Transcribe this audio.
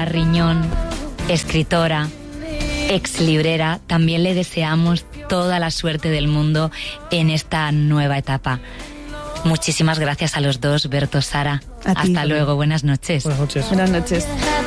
Riñón, escritora, ex librera, también le deseamos toda la suerte del mundo en esta nueva etapa. Muchísimas gracias a los dos, Berto, Sara. Hasta luego, buenas noches. Buenas noches. Buenas noches.